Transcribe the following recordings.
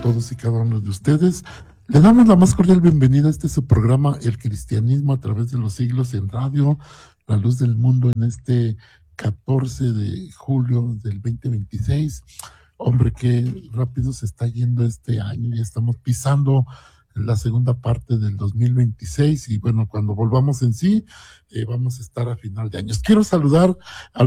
todos y cada uno de ustedes. Le damos la más cordial bienvenida a este su programa, El Cristianismo a través de los siglos en radio, La Luz del Mundo, en este 14 de julio del 2026. Hombre, qué rápido se está yendo este año, ya estamos pisando la segunda parte del 2026 y bueno, cuando volvamos en sí, vamos a estar a final de año. Quiero saludar al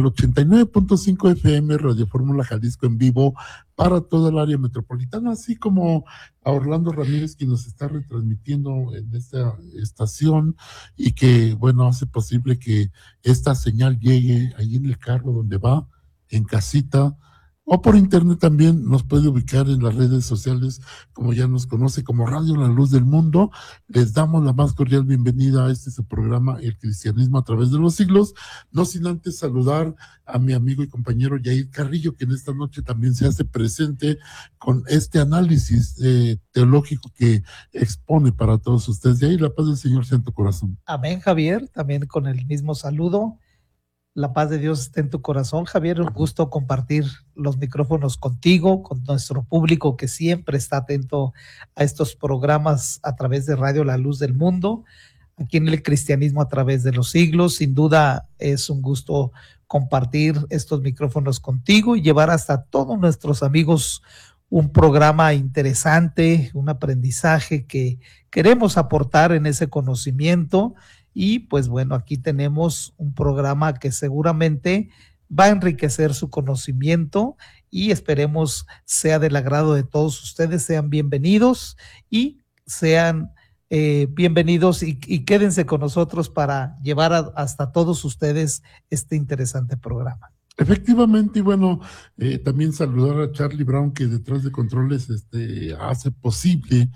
89.5 FM Radio Fórmula Jalisco en vivo para toda el área metropolitana, así como a Orlando Ramírez, quien nos está retransmitiendo en esta estación y que, bueno, hace posible que esta señal llegue ahí en el carro donde va, en casita, o por internet también nos puede ubicar en las redes sociales, como ya nos conoce, como Radio La Luz del Mundo. Les damos la más cordial bienvenida a su programa, El Cristianismo a través de los siglos, no sin antes saludar a mi amigo y compañero Yair Carrillo, que en esta noche también se hace presente con este análisis teológico que expone para todos ustedes. Yair, la paz del Señor sea en tu corazón. Amén, Javier, también con el mismo saludo. La paz de Dios esté en tu corazón, Javier. Un gusto compartir los micrófonos contigo, con nuestro público que siempre está atento a estos programas a través de Radio La Luz del Mundo, aquí en El Cristianismo a través de los siglos. Sin duda es un gusto compartir estos micrófonos contigo y llevar hasta todos nuestros amigos un programa interesante, un aprendizaje que queremos aportar en ese conocimiento. Y pues bueno, aquí tenemos un programa que seguramente va a enriquecer su conocimiento y esperemos sea del agrado de todos ustedes. Sean bienvenidos y sean bienvenidos y quédense con nosotros para llevar hasta todos ustedes este interesante programa. Efectivamente, y bueno, también saludar a Charlie Brown, que detrás de controles hace posible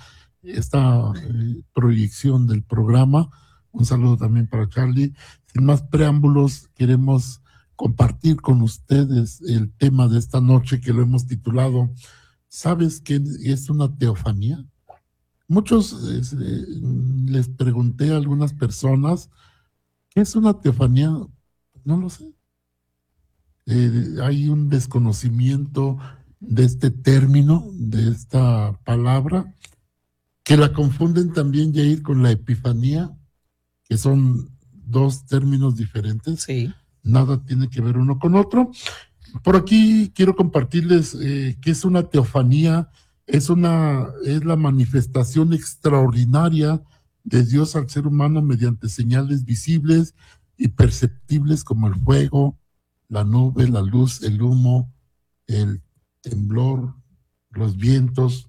esta proyección del programa. Un saludo también para Charlie. Sin más preámbulos, queremos compartir con ustedes el tema de esta noche que lo hemos titulado ¿Sabes qué es una teofanía? Muchos les pregunté a algunas personas ¿qué es una teofanía? No lo sé. Hay un desconocimiento de este término, de esta palabra, que la confunden también, Yair, con la epifanía, que son dos términos diferentes. Sí. Nada tiene que ver uno con otro. Por aquí quiero compartirles que es una teofanía, es la manifestación extraordinaria de Dios al ser humano mediante señales visibles y perceptibles como el fuego, la nube, la luz, el humo, el temblor, los vientos,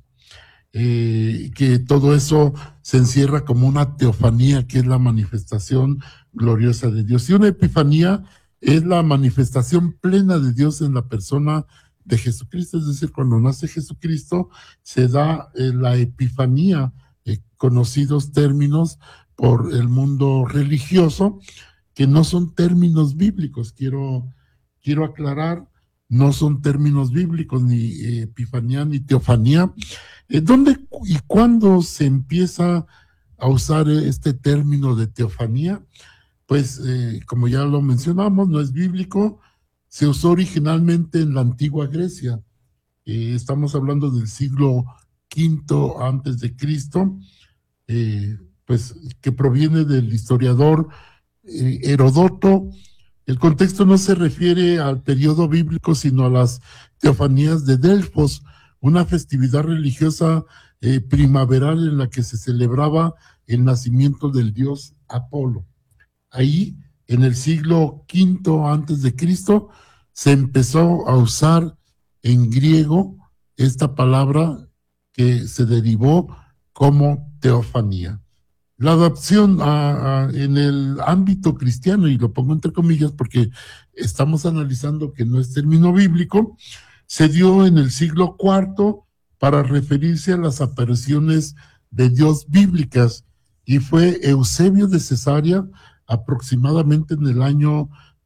que todo eso se encierra como una teofanía, que es la manifestación gloriosa de Dios. Y una epifanía es la manifestación plena de Dios en la persona de Jesucristo, es decir, cuando nace Jesucristo se da la epifanía, conocidos términos por el mundo religioso, que no son términos bíblicos, quiero aclarar, no son términos bíblicos, ni epifanía ni teofanía. ¿Dónde y cuándo se empieza a usar este término de teofanía? Pues, como ya lo mencionamos, no es bíblico, se usó originalmente en la antigua Grecia. Estamos hablando del siglo V antes de Cristo, pues que proviene del historiador Heródoto. El contexto no se refiere al periodo bíblico, sino a las teofanías de Delfos, una festividad religiosa primaveral en la que se celebraba el nacimiento del dios Apolo. Ahí, en el siglo V antes de Cristo, se empezó a usar en griego esta palabra que se derivó como teofanía. La adopción en el ámbito cristiano, y lo pongo entre comillas porque estamos analizando que no es término bíblico, se dio en el siglo IV para referirse a las apariciones de Dios bíblicas, y fue Eusebio de Cesarea, aproximadamente en el año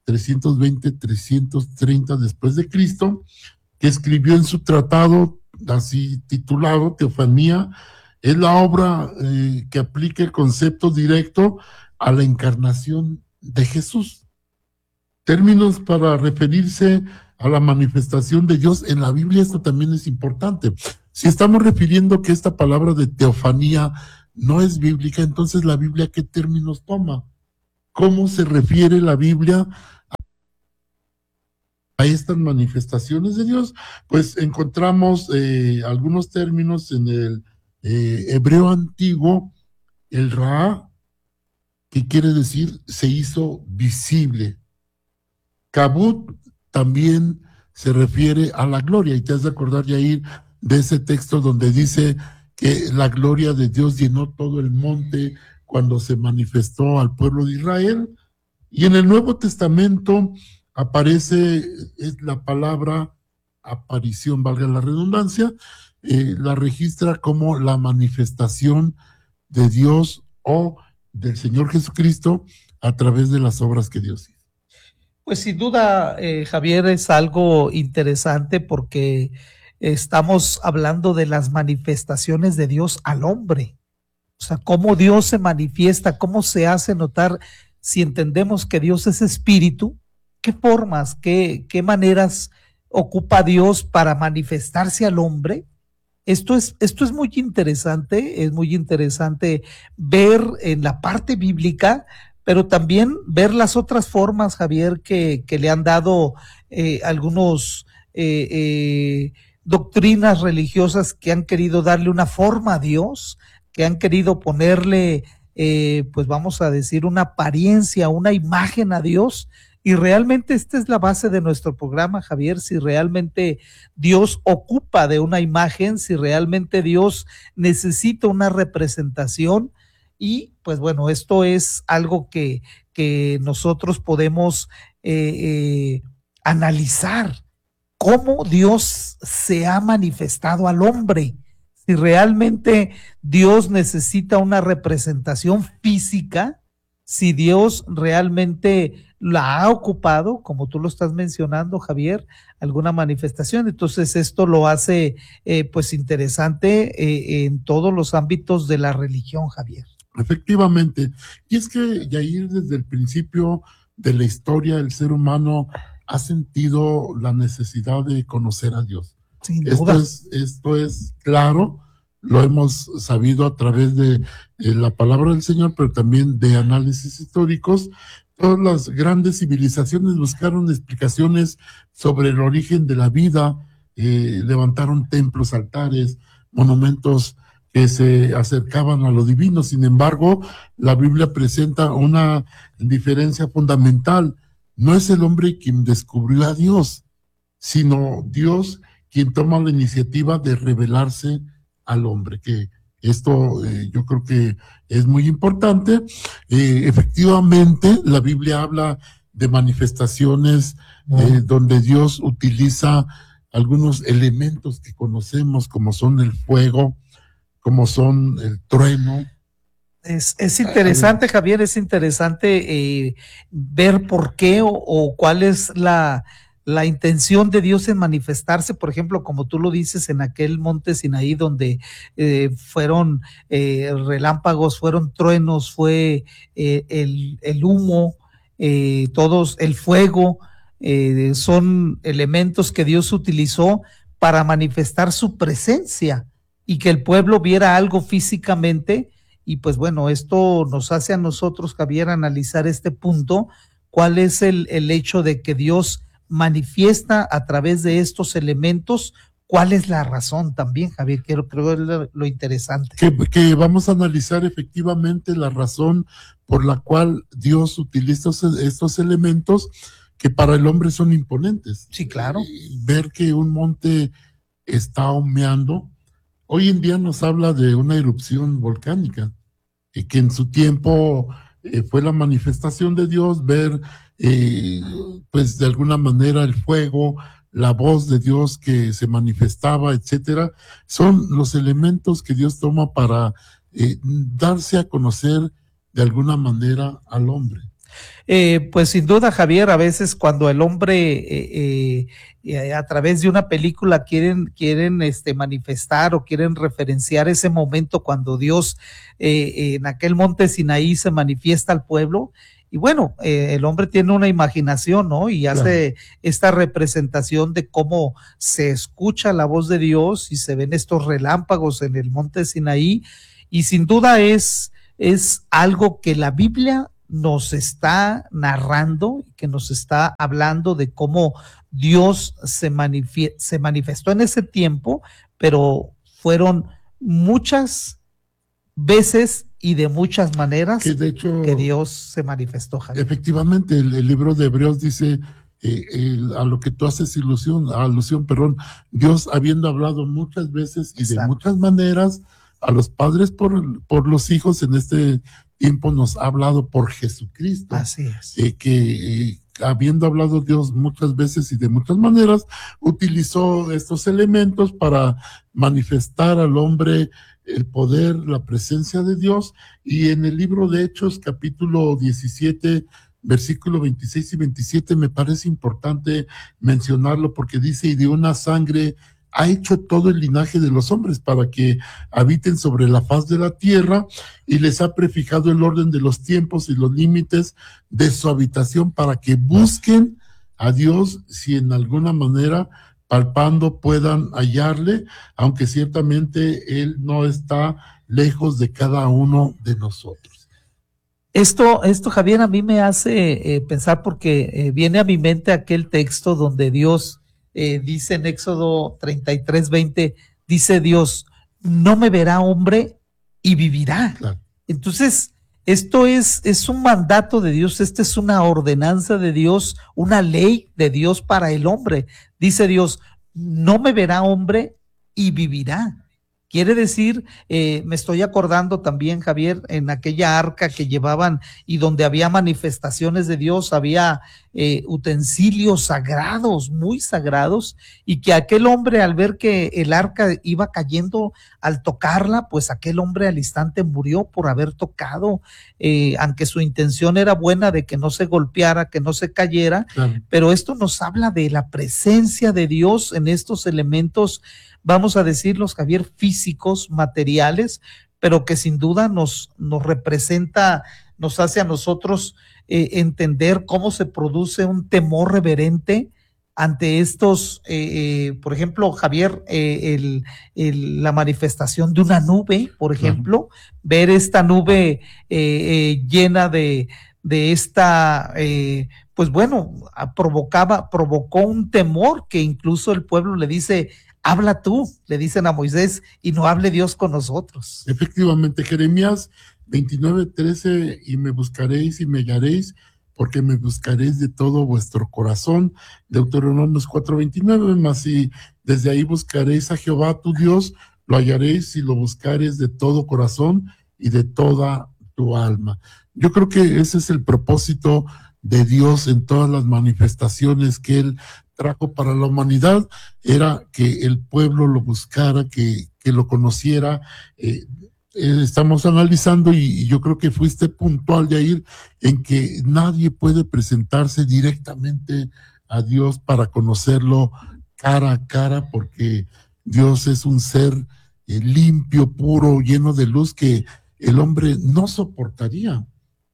320-330 después de Cristo, que escribió en su tratado, así titulado Teofanía. Es la obra que aplica el concepto directo a la encarnación de Jesús. Términos para referirse a la manifestación de Dios en la Biblia, esto también es importante. Si estamos refiriendo que esta palabra de teofanía no es bíblica, entonces la Biblia, ¿qué términos toma? ¿Cómo se refiere la Biblia a estas manifestaciones de Dios? Pues encontramos algunos términos en el hebreo antiguo, el Ra, que quiere decir se hizo visible. Kabut también se refiere a la gloria, y te has de acordar, Yair, de ese texto donde dice que la gloria de Dios llenó todo el monte cuando se manifestó al pueblo de Israel. Y en el Nuevo Testamento aparece la palabra aparición, valga la redundancia, la registra como la manifestación de Dios o del Señor Jesucristo a través de las obras que Dios hizo. Pues sin duda, Javier, es algo interesante porque estamos hablando de las manifestaciones de Dios al hombre. O sea, cómo Dios se manifiesta, cómo se hace notar. Si entendemos que Dios es espíritu, ¿qué formas, qué maneras ocupa Dios para manifestarse al hombre? Esto es muy interesante ver en la parte bíblica, pero también ver las otras formas, Javier, que le han dado algunos doctrinas religiosas que han querido darle una forma a Dios, que han querido ponerle, pues vamos a decir, una apariencia, una imagen a Dios. Y realmente esta es la base de nuestro programa, Javier, si realmente Dios ocupa de una imagen, si realmente Dios necesita una representación. Y pues bueno, esto es algo que nosotros podemos analizar, cómo Dios se ha manifestado al hombre. Si realmente Dios necesita una representación física, si Dios realmente la ha ocupado, como tú lo estás mencionando, Javier, alguna manifestación. Entonces esto lo hace pues interesante en todos los ámbitos de la religión, Javier. Efectivamente. Y es que, Yair, desde el principio de la historia, el ser humano ha sentido la necesidad de conocer a Dios. Sin duda. Esto es claro, lo hemos sabido a través de la palabra del Señor, pero también de análisis históricos. Todas las grandes civilizaciones buscaron explicaciones sobre el origen de la vida, levantaron templos, altares, monumentos que se acercaban a lo divino. Sin embargo, la Biblia presenta una diferencia fundamental. No es el hombre quien descubrió a Dios, sino Dios quien toma la iniciativa de revelarse al hombre, que esto yo creo que es muy importante. Efectivamente, la Biblia habla de manifestaciones donde Dios utiliza algunos elementos que conocemos, como son el fuego, como son el trueno. Es interesante, Javier, es interesante ver por qué o cuál es la intención de Dios en manifestarse, por ejemplo, como tú lo dices, en aquel monte Sinaí donde fueron relámpagos, fueron truenos, fue el humo, todos, el fuego, son elementos que Dios utilizó para manifestar su presencia y que el pueblo viera algo físicamente. Y pues bueno, esto nos hace a nosotros, Javier, analizar este punto, cuál es el hecho de que Dios manifiesta a través de estos elementos, cuál es la razón también, Javier, creo que es lo interesante. Que vamos a analizar efectivamente la razón por la cual Dios utiliza estos elementos que para el hombre son imponentes. Sí, claro. Ver que un monte está humeando, hoy en día nos habla de una erupción volcánica, y que en su tiempo fue la manifestación de Dios, ver pues de alguna manera el fuego, la voz de Dios que se manifestaba, etcétera. Son los elementos que Dios toma para darse a conocer de alguna manera al hombre. Pues sin duda, Javier, a veces cuando el hombre a través de una película quieren manifestar o quieren referenciar ese momento cuando Dios en aquel monte Sinaí se manifiesta al pueblo. Y bueno, el hombre tiene una imaginación, ¿no? Y hace esta representación de cómo se escucha la voz de Dios y se ven estos relámpagos en el monte Sinaí. Y sin duda es algo que la Biblia nos está narrando, que nos está hablando de cómo Dios se manifestó en ese tiempo, pero fueron muchas veces y de muchas maneras que de hecho, que Dios se manifestó, Javier. Efectivamente, el libro de Hebreos dice a lo que tú haces alusión, Dios habiendo hablado muchas veces y de muchas maneras a los padres por los hijos, en este tiempo nos ha hablado por Jesucristo. Así es. Habiendo hablado Dios muchas veces y de muchas maneras, utilizó estos elementos para manifestar al hombre el poder, la presencia de Dios. Y en el libro de Hechos, capítulo 17, versículo 26 y 27, me parece importante mencionarlo porque dice, y de una sangre ha hecho todo el linaje de los hombres para que habiten sobre la faz de la tierra, y les ha prefijado el orden de los tiempos y los límites de su habitación para que busquen a Dios si en alguna manera palpando puedan hallarle, aunque ciertamente Él no está lejos de cada uno de nosotros. Esto, Javier, a mí me hace pensar porque viene a mi mente aquel texto donde Dios dice en Éxodo 33:20, dice Dios, no me verá hombre y vivirá. Claro. Entonces, esto es un mandato de Dios, esta es una ordenanza de Dios, una ley de Dios para el hombre. Dice Dios, no me verá hombre y vivirá. Quiere decir, me estoy acordando también, Javier, en aquella arca que llevaban y donde había manifestaciones de Dios, había utensilios sagrados, muy sagrados, y que aquel hombre al ver que el arca iba cayendo al tocarla, pues aquel hombre al instante murió por haber tocado, aunque su intención era buena de que no se golpeara, que no se cayera, pero esto nos habla de la presencia de Dios en estos elementos, vamos a decirlos, Javier, físicos, materiales, pero que sin duda nos representa, nos hace a nosotros entender cómo se produce un temor reverente ante estos, por ejemplo, Javier, la manifestación de una nube, por ejemplo, ver esta nube llena de esta, pues bueno, provocó un temor que incluso el pueblo le dice, habla tú, le dicen a Moisés, y no hable Dios con nosotros. Efectivamente, Jeremías 29:13, y me buscaréis y me hallaréis, porque me buscaréis de todo vuestro corazón. Deuteronomios 4:29, mas si desde ahí buscaréis a Jehová tu Dios, lo hallaréis si lo buscaréis de todo corazón y de toda tu alma. Yo creo que ese es el propósito de Dios en todas las manifestaciones que Él trajo para la humanidad, era que el pueblo lo buscara, que lo conociera. Estamos analizando y yo creo que fuiste puntual, Yair, en que nadie puede presentarse directamente a Dios para conocerlo cara a cara, porque Dios es un ser limpio, puro, lleno de luz, que el hombre no soportaría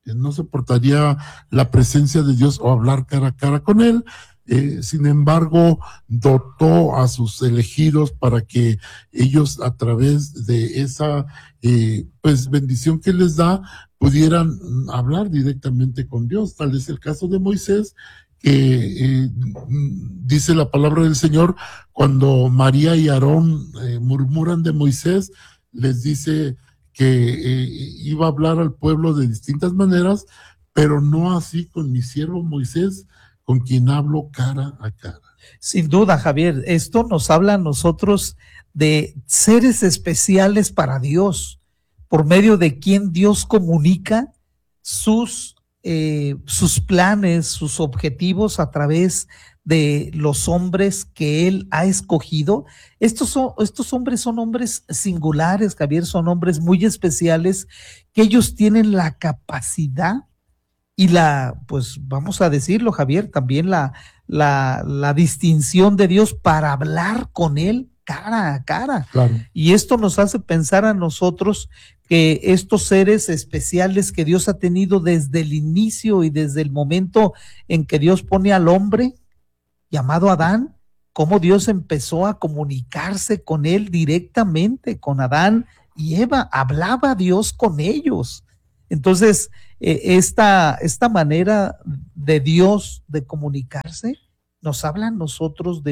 la presencia de Dios o hablar cara a cara con Él. Sin embargo, dotó a sus elegidos para que ellos, a través de esa pues bendición que les da, pudieran hablar directamente con Dios. Tal es el caso de Moisés, que dice la palabra del Señor, cuando María y Aarón murmuran de Moisés, les dice que iba a hablar al pueblo de distintas maneras, pero no así con mi siervo Moisés, con quien hablo cara a cara. Sin duda, Javier, esto nos habla a nosotros de seres especiales para Dios, por medio de quien Dios comunica sus planes, sus objetivos a través de los hombres que Él ha escogido. Estos hombres son hombres singulares, Javier, son hombres muy especiales, que ellos tienen la capacidad y pues vamos a decirlo, Javier, también la distinción de Dios para hablar con él cara a cara. Claro. Y esto nos hace pensar a nosotros que estos seres especiales que Dios ha tenido desde el inicio y desde el momento en que Dios pone al hombre llamado Adán, cómo Dios empezó a comunicarse con él directamente, con Adán y Eva, hablaba Dios con ellos. Entonces, esta manera de Dios de comunicarse nos habla a nosotros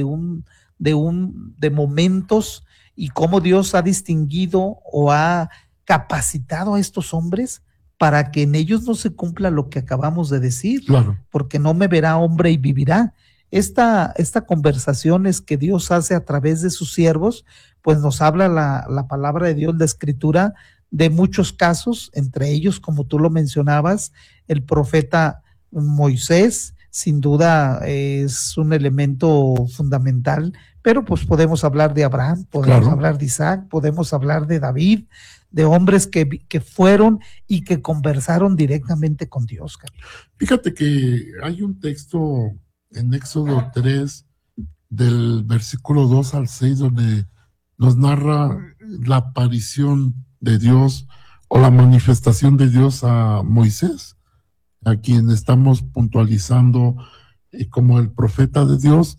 de momentos y cómo Dios ha distinguido o ha capacitado a estos hombres para que en ellos no se cumpla lo que acabamos de decir, Claro. porque no me verá hombre y vivirá. Esta conversaciones que Dios hace a través de sus siervos, pues nos habla la palabra de Dios, la escritura, de muchos casos, entre ellos, como tú lo mencionabas, el profeta Moisés, sin duda es un elemento fundamental, pero pues podemos hablar de Abraham, podemos hablar de Isaac, podemos hablar de David, de hombres que fueron y que conversaron directamente con Dios. Fíjate que hay un texto en Éxodo 3, del versículo 2 al 6, donde nos narra la aparición de Dios o la manifestación de Dios a Moisés, a quien estamos puntualizando como el profeta de Dios,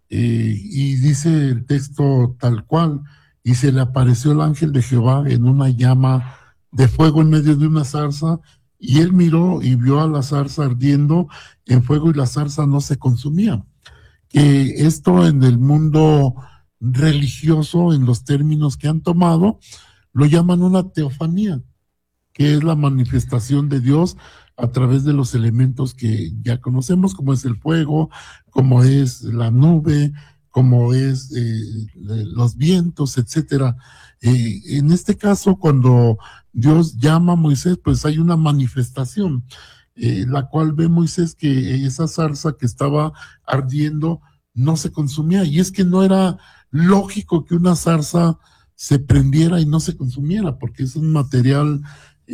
y dice el texto tal cual: y se le apareció el ángel de Jehová en una llama de fuego en medio de una zarza, y él miró y vio a la zarza ardiendo en fuego, y la zarza no se consumía. Que esto en el mundo religioso, en los términos que han tomado, lo llaman una teofanía, que es la manifestación de Dios a través de los elementos que ya conocemos, como es el fuego, como es la nube, como es los vientos, etcétera. En este caso, cuando Dios llama a Moisés, pues hay una manifestación, la cual ve Moisés que esa zarza que estaba ardiendo no se consumía, y es que no era lógico que una zarza se prendiera y no se consumiera, porque es un material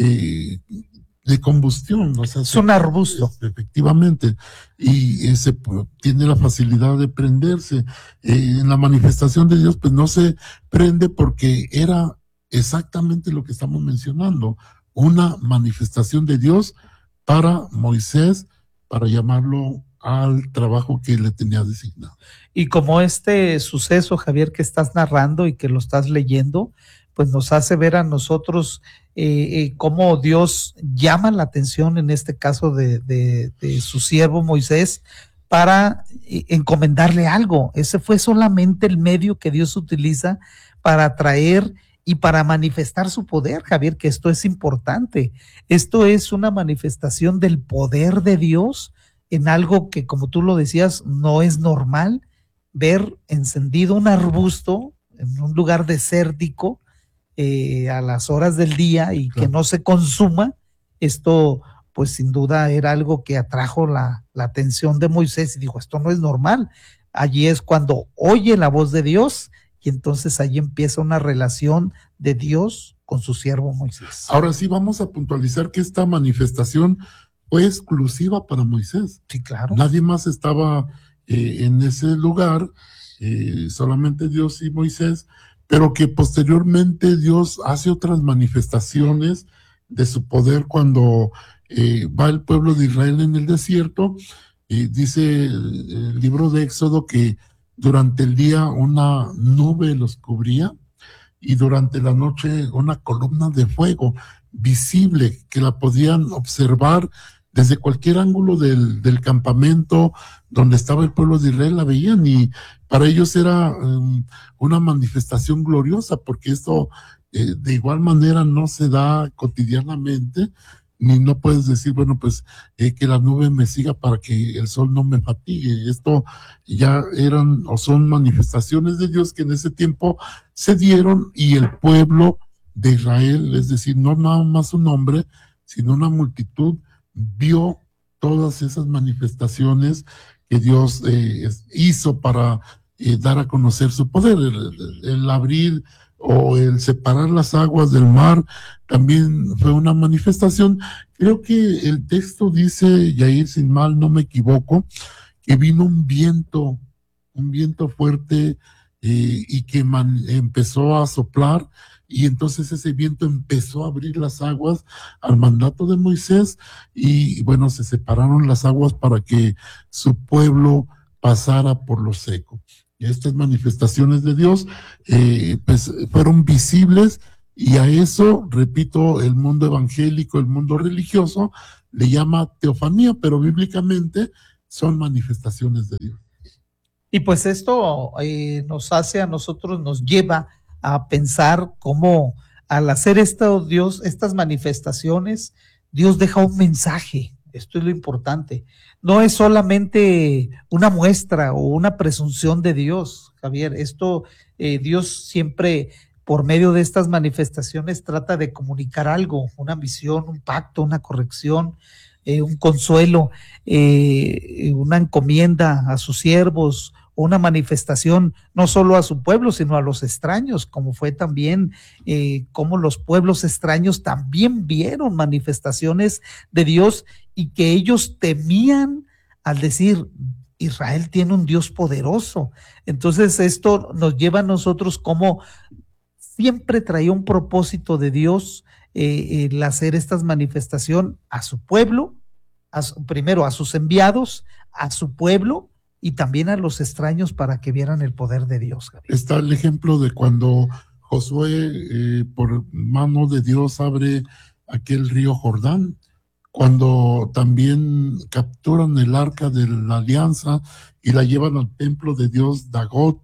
de combustión, o sea, es un arbusto. Efectivamente, y tiene la facilidad de prenderse. En la manifestación de Dios, pues no se prende porque era exactamente lo que estamos mencionando, una manifestación de Dios para Moisés, para llamarlo al trabajo que le tenía designado. Y como este suceso, Javier, que estás narrando y que lo estás leyendo, pues nos hace ver a nosotros cómo Dios llama la atención, en este caso de su siervo Moisés, para encomendarle algo. Ese fue solamente el medio que Dios utiliza para atraer y para manifestar su poder, Javier, que esto es importante. Esto es una manifestación del poder de Dios en algo que, como tú lo decías, no es normal ver encendido un arbusto en un lugar desértico a las horas del día y que no se consuma. Esto, pues sin duda era algo que atrajo la atención de Moisés y dijo, esto no es normal. Allí es cuando oye la voz de Dios y entonces ahí empieza una relación de Dios con su siervo Moisés. Ahora sí vamos a puntualizar que esta manifestación fue exclusiva para Moisés. Sí, claro. Nadie más estaba en ese lugar, solamente Dios y Moisés, pero que posteriormente Dios hace otras manifestaciones de su poder cuando va el pueblo de Israel en el desierto. Dice el libro de Éxodo que durante el día una nube los cubría y durante la noche una columna de fuego visible que la podían observar desde cualquier ángulo del campamento donde estaba el pueblo de Israel, la veían, y para ellos era una manifestación gloriosa, porque esto de igual manera no se da cotidianamente, ni no puedes decir, bueno, pues que la nube me siga para que el sol no me fatigue. Esto ya eran o son manifestaciones de Dios que en ese tiempo se dieron, y el pueblo de Israel, es decir, no nada más un hombre, sino una multitud, vio todas esas manifestaciones que Dios hizo para dar a conocer su poder. El abrir o el separar las aguas del mar también fue una manifestación. Creo que el texto dice, Yair, sin mal no me equivoco, que vino un viento fuerte y que empezó a soplar, y entonces ese viento empezó a abrir las aguas al mandato de Moisés, y bueno, se separaron las aguas para que su pueblo pasara por lo seco. Y estas manifestaciones de Dios pues fueron visibles, y a eso, repito, el mundo evangélico, el mundo religioso, le llama teofanía, pero bíblicamente son manifestaciones de Dios. Y pues esto nos hace a nosotros, nos lleva a pensar cómo al hacer esto, Dios, estas manifestaciones, Dios deja un mensaje. Esto es lo importante. No es solamente una muestra o una presunción de Dios, Javier. Esto, Dios siempre, por medio de estas manifestaciones, trata de comunicar algo, una visión, un pacto, una corrección, un consuelo, una encomienda a sus siervos, una manifestación no solo a su pueblo, sino a los extraños, como fue también como los pueblos extraños también vieron manifestaciones de Dios y que ellos temían al decir, Israel tiene un Dios poderoso. Entonces esto nos lleva a nosotros como siempre traía un propósito de Dios el hacer estas manifestaciones a su pueblo, primero a sus enviados, a su pueblo y también a los extraños para que vieran el poder de Dios. Javier. Está el ejemplo de cuando Josué, por mano de Dios, abre aquel río Jordán, cuando también capturan el arca de la alianza y la llevan al templo de Dios Dagot,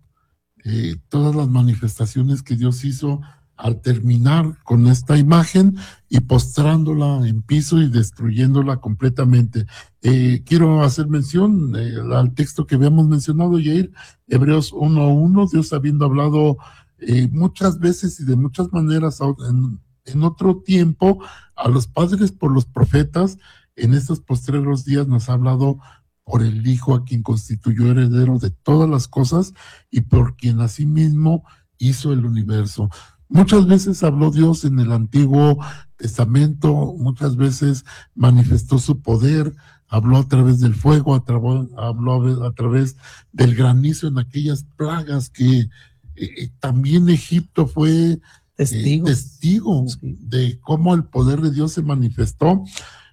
todas las manifestaciones que Dios hizo al terminar con esta imagen y postrándola en piso y destruyéndola completamente. Quiero hacer mención al texto que habíamos mencionado, Yair, Hebreos 1:1, Dios habiendo hablado muchas veces y de muchas maneras en otro tiempo a los padres por los profetas, en estos postreros días nos ha hablado por el Hijo, a quien constituyó heredero de todas las cosas y por quien asimismo hizo el universo. Muchas veces habló Dios en el Antiguo Testamento, muchas veces manifestó su poder, habló a través del fuego, habló a través del granizo en aquellas plagas que también Egipto fue testigo sí, de cómo el poder de Dios se manifestó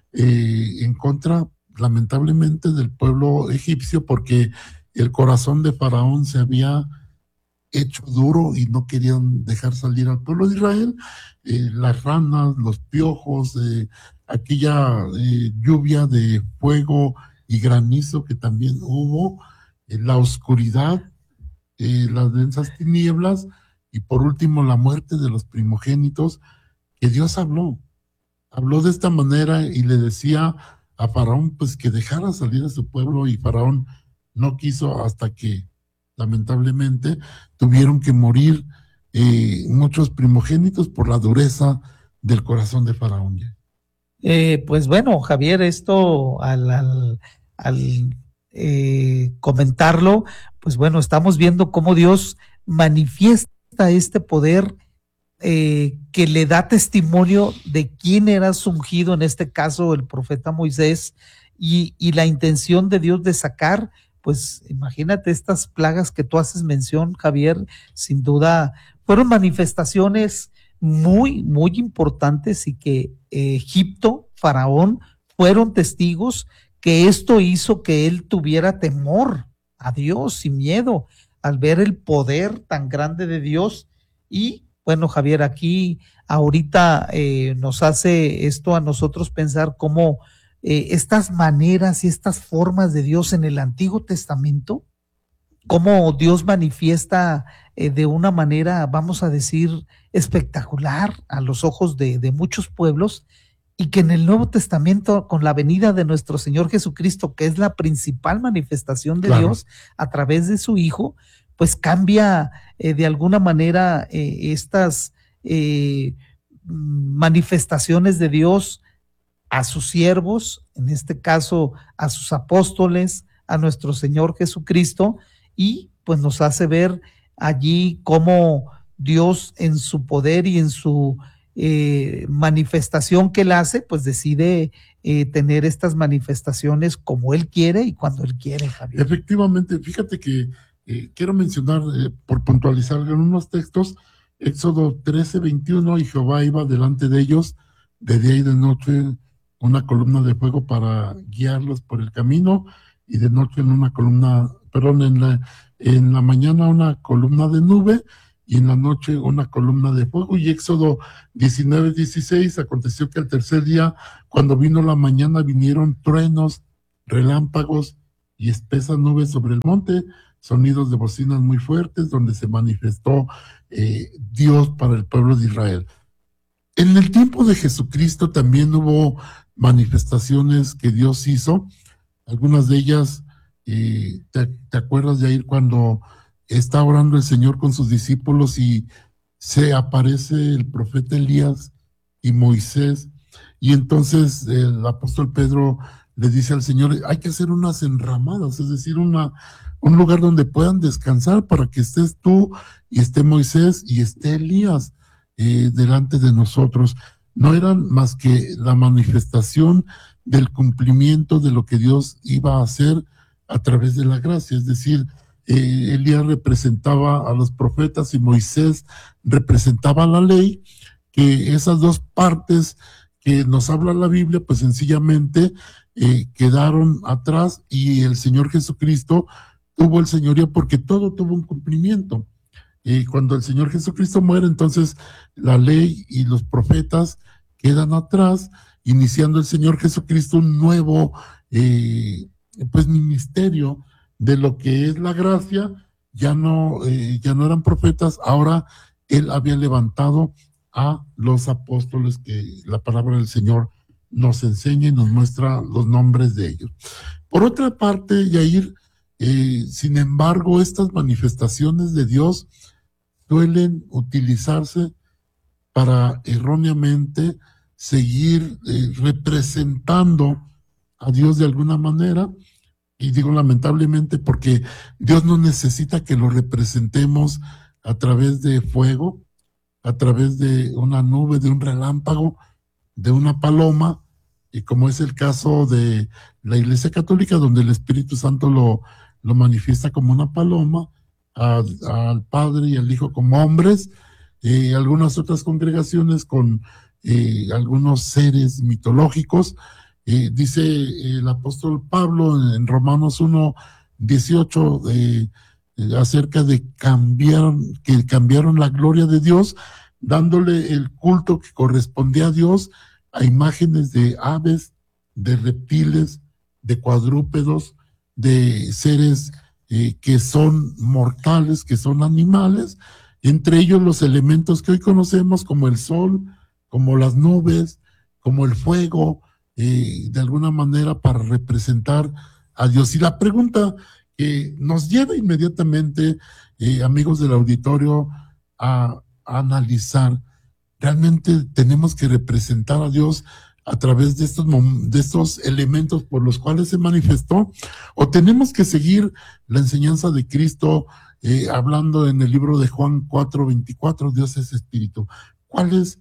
en contra, lamentablemente, del pueblo egipcio, porque el corazón de Faraón se había hecho duro y no querían dejar salir al pueblo de Israel. Las ranas, los piojos, aquella lluvia de fuego y granizo que también hubo, la oscuridad, las densas tinieblas y por último la muerte de los primogénitos, que Dios habló de esta manera y le decía a Faraón pues que dejara salir a su pueblo, y Faraón no quiso hasta que lamentablemente tuvieron que morir muchos primogénitos por la dureza del corazón de Faraón. Pues bueno, Javier, esto al comentarlo, pues bueno, estamos viendo cómo Dios manifiesta este poder que le da testimonio de quién era su ungido, en este caso el profeta Moisés, y la intención de Dios de sacar, pues imagínate estas plagas que tú haces mención, Javier, sin duda fueron manifestaciones muy, muy importantes y que Egipto, Faraón, fueron testigos que esto hizo que él tuviera temor a Dios y miedo al ver el poder tan grande de Dios. Y bueno, Javier, aquí ahorita nos hace esto a nosotros pensar cómo estas maneras y estas formas de Dios en el Antiguo Testamento, cómo Dios manifiesta de una manera, vamos a decir, espectacular a los ojos de muchos pueblos, y que en el Nuevo Testamento, con la venida de nuestro Señor Jesucristo, que es la principal manifestación de Dios a través de su Hijo, pues cambia de alguna manera estas manifestaciones de Dios a sus siervos, en este caso a sus apóstoles, a nuestro Señor Jesucristo, y pues nos hace ver allí cómo Dios en su poder y en su manifestación que él hace, pues decide tener estas manifestaciones como él quiere y cuando él quiere, Javier. Efectivamente, fíjate que quiero mencionar, por puntualizar algunos textos, Éxodo 13:21, y Jehová iba delante de ellos de día y de noche una columna de fuego para guiarlos por el camino, y de noche en la mañana una columna de nube, y en la noche una columna de fuego. Y Éxodo 19:16, aconteció que al tercer día, cuando vino la mañana, vinieron truenos, relámpagos y espesas nubes sobre el monte, sonidos de bocinas muy fuertes, donde se manifestó Dios para el pueblo de Israel. En el tiempo de Jesucristo también hubo manifestaciones que Dios hizo, algunas de ellas, ¿te acuerdas de ahí cuando está orando el Señor con sus discípulos y se aparece el profeta Elías y Moisés? Y entonces el apóstol Pedro le dice al Señor, hay que hacer unas enramadas, es decir, un lugar donde puedan descansar para que estés tú y esté Moisés y esté Elías delante de nosotros. No eran más que la manifestación del cumplimiento de lo que Dios iba a hacer a través de la gracia, es decir, Elías representaba a los profetas y Moisés representaba la ley, que esas dos partes que nos habla la Biblia, pues sencillamente quedaron atrás, y el Señor Jesucristo tuvo el señorío porque todo tuvo un cumplimiento. Y cuando el Señor Jesucristo muere, entonces la ley y los profetas quedan atrás, iniciando el Señor Jesucristo un nuevo pues ministerio de lo que es la gracia. Ya no eran profetas, ahora él había levantado a los apóstoles, que la palabra del Señor nos enseña y nos muestra los nombres de ellos. Por otra parte, Yair, sin embargo, estas manifestaciones de Dios suelen utilizarse para erróneamente seguir representando a Dios de alguna manera, y digo lamentablemente porque Dios no necesita que lo representemos a través de fuego, a través de una nube, de un relámpago, de una paloma, y como es el caso de la Iglesia Católica, donde el Espíritu Santo lo manifiesta como una paloma, al Padre y al Hijo como hombres, algunas otras congregaciones con algunos seres mitológicos. Dice el apóstol Pablo en Romanos 1:18 acerca de que cambiaron la gloria de Dios, dándole el culto que correspondía a Dios a imágenes de aves, de reptiles, de cuadrúpedos, de seres que son mortales, que son animales, entre ellos los elementos que hoy conocemos como el sol, como las nubes, como el fuego, de alguna manera para representar a Dios. Y la pregunta que nos lleva inmediatamente, amigos del auditorio, a analizar, ¿realmente tenemos que representar a Dios a través de estos elementos por los cuales se manifestó, o tenemos que seguir la enseñanza de Cristo, hablando en el libro de Juan 4:24, Dios es espíritu? ¿Cuál es?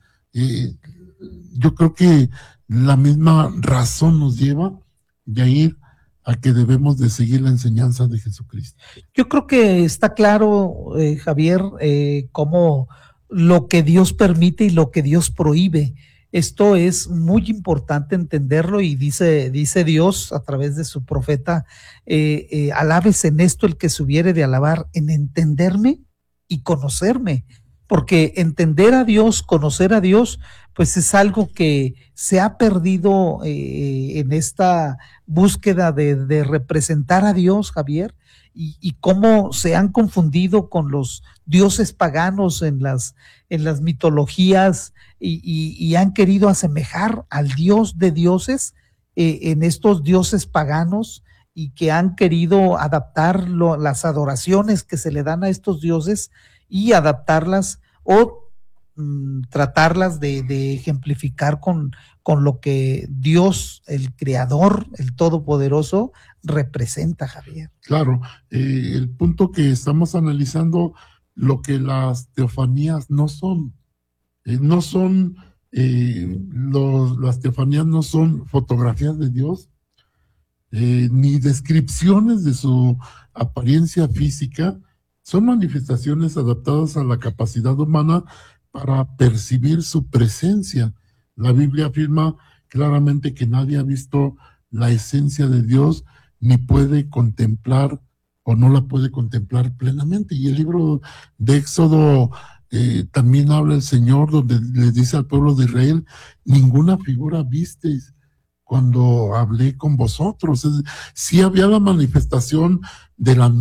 Yo creo que la misma razón nos lleva, Yair, a que debemos de seguir la enseñanza de Jesucristo. Yo creo que está claro, Javier, cómo lo que Dios permite y lo que Dios prohíbe. Esto es muy importante entenderlo, y dice Dios a través de su profeta, alabes en esto el que se hubiere de alabar, en entenderme y conocerme, porque entender a Dios, conocer a Dios, pues es algo que se ha perdido en esta búsqueda de representar a Dios, Javier, y cómo se han confundido con los dioses paganos en las mitologías, y han querido asemejar al Dios de dioses en estos dioses paganos, y que han querido adaptar las adoraciones que se le dan a estos dioses y adaptarlas o tratarlas de ejemplificar con lo que Dios, el Creador, el Todopoderoso, representa, Javier. Claro, el punto que estamos analizando lo que las teofanías no son. No son, las teofanías no son fotografías de Dios, ni descripciones de su apariencia física, son manifestaciones adaptadas a la capacidad humana para percibir su presencia. La Biblia afirma claramente que nadie ha visto la esencia de Dios ni puede contemplar o no la puede contemplar plenamente. Y el libro de Éxodo también habla el Señor, donde le dice al pueblo de Israel: ninguna figura visteis cuando hablé con vosotros. Sí había la manifestación de la